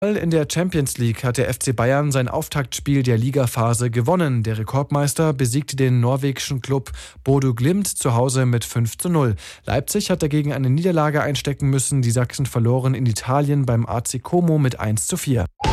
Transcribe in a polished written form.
In der Champions League hat der FC Bayern sein Auftaktspiel der Ligaphase gewonnen. Der Rekordmeister besiegte den norwegischen Klub Bodø Glimt zu Hause mit 5:0. Leipzig hat dagegen eine Niederlage einstecken müssen. Die Sachsen verloren in Italien beim AC Como mit 1:4.